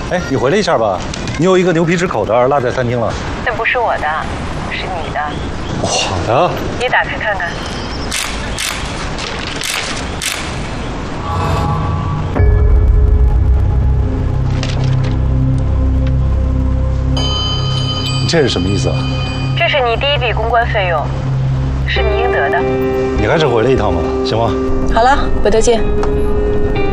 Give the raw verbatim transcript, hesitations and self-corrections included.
哎，你回来一下吧，你有一个牛皮纸口袋落在餐厅了。 那不是我的，是你的。 我的？ 你打开看看。 这是什么意思啊？ 这是你第一笔公关费用，是你应得的。 你还是回来一趟吧，行吗？ 好了，回头见。